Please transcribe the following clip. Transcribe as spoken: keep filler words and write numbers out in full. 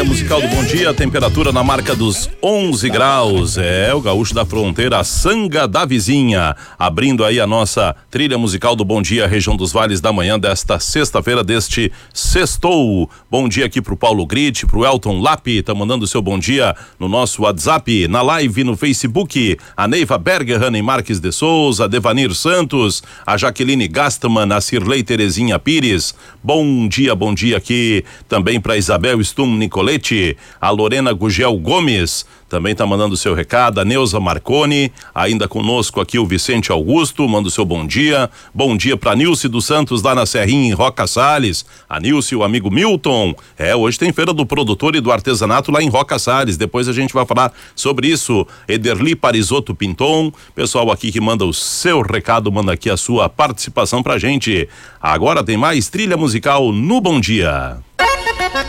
musical do Bom Dia, temperatura na marca dos onze graus. É o gaúcho da fronteira, Sanga da Vizinha, abrindo aí a nossa trilha musical do Bom Dia, região dos Vales da manhã desta sexta-feira, deste sextou. Bom dia aqui pro Paulo Grit, pro Elton Lapi, tá mandando seu bom dia no nosso WhatsApp, na live no Facebook, a Neiva Berger, Rani Marques de Souza, a Devanir Santos, a Jaqueline Gastman, a Cirlei Terezinha Pires. Bom dia, bom dia aqui também para Isabel Stum Nicoletti, a Lorena Gugel Gomes também tá mandando seu recado, a Neuza Marconi, ainda conosco aqui o Vicente Augusto, manda o seu bom dia. Bom dia para Nilce dos Santos lá na Serrinha em Roca Salles, a Nilce, o amigo Milton. É, hoje tem feira do produtor e do artesanato lá em Roca Salles, depois a gente vai falar sobre isso. Ederli Parisotto Pinton, pessoal aqui que manda o seu recado, manda aqui a sua participação pra gente. Agora tem mais trilha musical no Bom Dia.